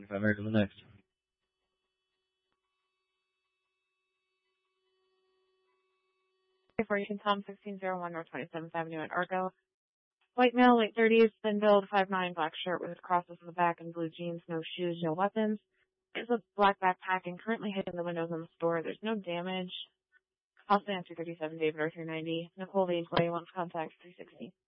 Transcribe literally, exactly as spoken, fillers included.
twenty-five minutes on the next. For you can Tom sixteen oh one North twenty-seventh Avenue at Argo. White male, late thirties, thin build, five nine, black shirt with crosses in the back and blue jeans, no shoes, no weapons. There's a black backpack and currently hitting the windows in the store. There's no damage. I'll stay on two thirty-seven David Arthur ninety. Nicole Leeds, where you want to contact three sixty.